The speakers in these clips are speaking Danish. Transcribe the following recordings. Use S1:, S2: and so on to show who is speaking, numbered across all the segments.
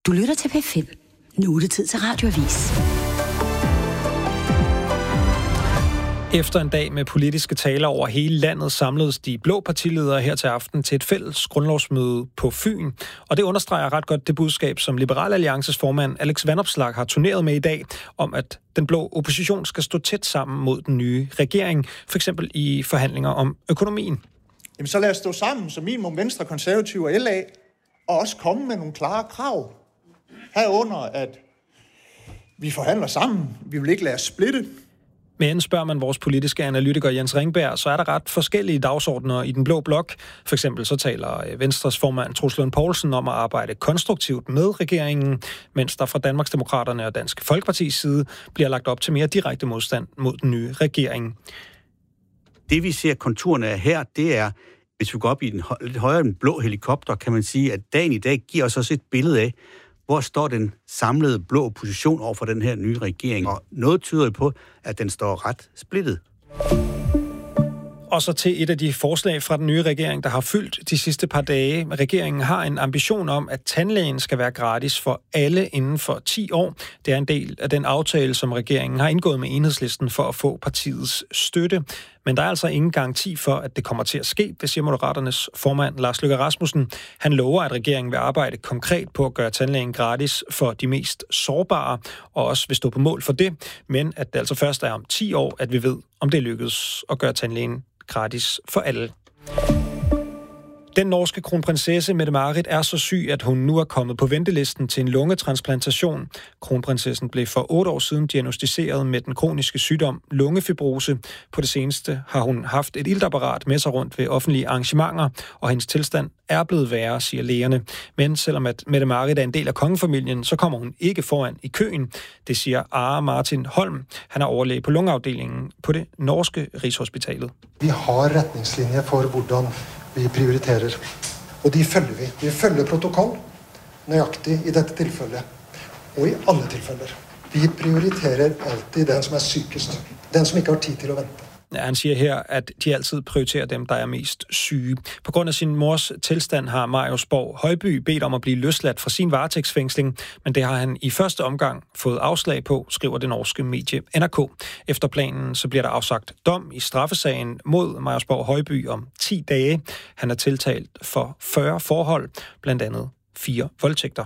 S1: Du lytter til P5. Nu er det tid til Radioavis.
S2: Efter en dag med politiske taler over hele landet samledes de blå partiledere her til aften til et fælles grundlovsmøde på Fyn. Og det understreger ret godt det budskab, som Liberal Alliances formand Alex Vanopslagh har turneret med i dag, om at den blå opposition skal stå tæt sammen mod den nye regering, for eksempel i forhandlinger om økonomien.
S3: Jamen så lad os stå sammen som minimum Venstre, Konservative og LA, og også komme med nogle klare krav. Herunder, at vi forhandler sammen. Vi vil ikke lade os splitte.
S2: Men spørger man vores politiske analytiker Jens Ringberg, så er der ret forskellige dagsordner i den blå blok. For eksempel så taler Venstres formand Troels Lund Poulsen om at arbejde konstruktivt med regeringen, mens der fra Danmarksdemokraterne og Dansk Folkepartis side bliver lagt op til mere direkte modstand mod den nye regering.
S4: Det vi ser konturerne af her, det er, hvis vi går op i den lidt højere den blå helikopter, kan man sige, at dagen i dag giver os også et billede af, hvor står den samlede blå opposition over for den her nye regering. Og noget tyder på, at den står ret splittet.
S2: Og så til et af de forslag fra den nye regering, der har fyldt de sidste par dage. Regeringen har en ambition om, at tandlægen skal være gratis for alle inden for 10 år. Det er en del af den aftale, som regeringen har indgået med Enhedslisten for at få partiets støtte. Men der er altså ingen garanti for, at det kommer til at ske, det siger Moderaternes formand Lars Løkke Rasmussen. Han lover, at regeringen vil arbejde konkret på at gøre tandlægen gratis for de mest sårbare, og også vil stå på mål for det. Men at det altså først er om 10 år, at vi ved, om det lykkes at gøre tandlægen gratis for alle. Den norske kronprinsesse Mette-Marit er så syg, at hun nu er kommet på ventelisten til en lungetransplantation. Kronprinsessen blev for 8 år siden diagnosticeret med den kroniske sygdom lungefibrose. På det seneste har hun haft et iltapparat med sig rundt ved offentlige arrangementer, og hendes tilstand er blevet værre, siger lægerne. Men selvom at Mette-Marit er en del af kongefamilien, så kommer hun ikke foran i køen. Det siger Are Martin Holm. Han er overlæge på lungeafdelingen på det norske Rigshospitalet.
S5: Vi har retningslinjer for, hvordan vi prioriterer. Og de følger vi. Vi følger protokol nøjagtig i dette tilfælde. Og i alle tilfælder. Vi prioriterer altid den, som er sykest. Den, som ikke har tid til at vente.
S2: Ja, han siger her, at de altid prioriterer dem, der er mest syge. På grund af sin mors tilstand har Marius Borg Højby bedt om at blive løsladt fra sin varetægtsfængsling, men det har han i første omgang fået afslag på, skriver det norske medie NRK. Efter planen så bliver der afsagt dom i straffesagen mod Marius Borg Højby om 10 dage. Han er tiltalt for 40 forhold, blandt andet 4 voldtægter.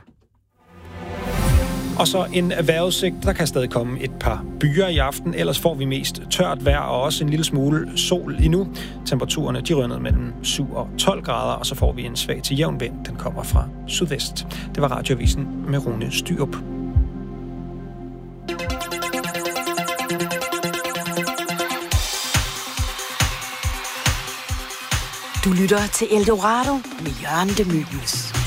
S2: Og så en vejrudsigt. Der kan stadig komme et par byer i aften, ellers får vi mest tørt vejr og også en lille smule sol endnu. Temperaturerne de rører ned mellem 7 og 12 grader, og så får vi en svag til jævn vind. Den kommer fra sydvest. Det var Radioavisen med Rune Styrup.
S1: Du lytter til Eldorado med Jørgen de Mylius.